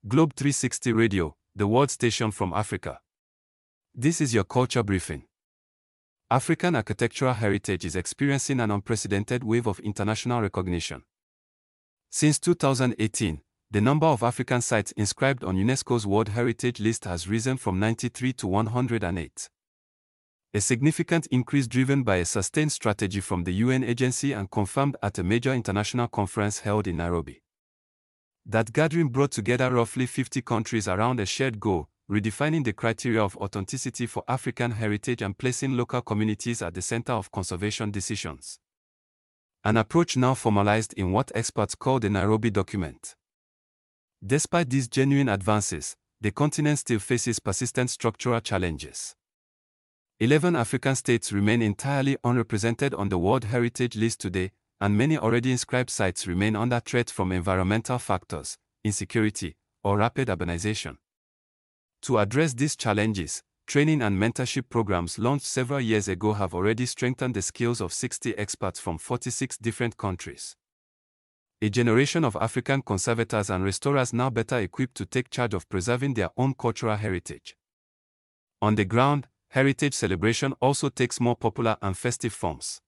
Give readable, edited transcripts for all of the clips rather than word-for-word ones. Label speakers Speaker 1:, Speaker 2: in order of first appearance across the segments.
Speaker 1: Globe 360 Radio, the world station from Africa. This is your culture briefing. African architectural heritage is experiencing an unprecedented wave of international recognition. Since 2018, the number of African sites inscribed on UNESCO's World Heritage List has risen from 93 to 108. A significant increase driven by a sustained strategy from the UN agency and confirmed at a major international conference held in Nairobi. That gathering brought together roughly 50 countries around a shared goal, redefining the criteria of authenticity for African heritage and placing local communities at the center of conservation decisions. An approach now formalized in what experts call the Nairobi document. Despite these genuine advances, the continent still faces persistent structural challenges. 11 African states remain entirely unrepresented on the World Heritage List today, and many already inscribed sites remain under threat from environmental factors, insecurity, or rapid urbanization. To address these challenges, training and mentorship programs launched several years ago have already strengthened the skills of 60 experts from 46 different countries. A generation of African conservators and restorers now better equipped to take charge of preserving their own cultural heritage. On the ground, heritage celebration also takes more popular and festive forms.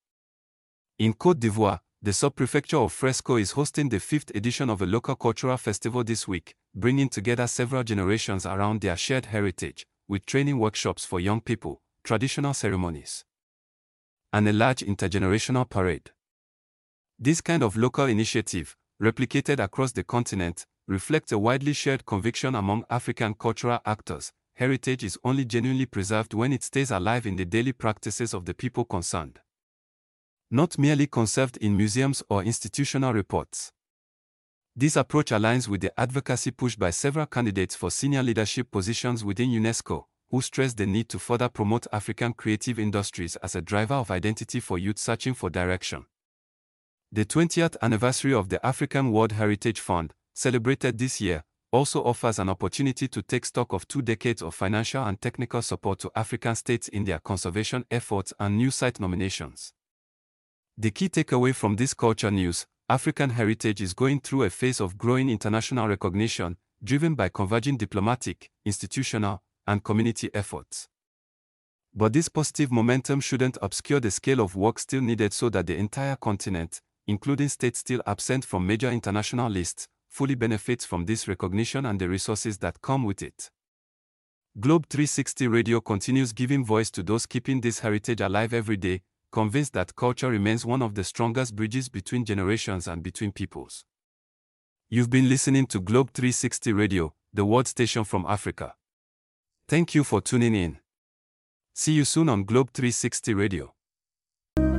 Speaker 1: In Côte d'Ivoire, the sub-prefecture of Fresco is hosting the 5th edition of a local cultural festival this week, bringing together several generations around their shared heritage, with training workshops for young people, traditional ceremonies, and a large intergenerational parade. This kind of local initiative, replicated across the continent, reflects a widely shared conviction among African cultural actors: heritage is only genuinely preserved when it stays alive in the daily practices of the people concerned, not merely conserved in museums or institutional reports. This approach aligns with the advocacy pushed by several candidates for senior leadership positions within UNESCO, who stress the need to further promote African creative industries as a driver of identity for youth searching for direction. The 20th anniversary of the African World Heritage Fund, celebrated this year, also offers an opportunity to take stock of 2 decades of financial and technical support to African states in their conservation efforts and new site nominations. The key takeaway from this culture news: African heritage is going through a phase of growing international recognition, driven by converging diplomatic, institutional, and community efforts. But this positive momentum shouldn't obscure the scale of work still needed so that the entire continent, including states still absent from major international lists, fully benefits from this recognition and the resources that come with it. Globe 360 Radio continues giving voice to those keeping this heritage alive every day, convinced that culture remains one of the strongest bridges between generations and between peoples. You've been listening to Globe 360 Radio, the world station from Africa. Thank you for tuning in. See you soon on Globe 360 Radio.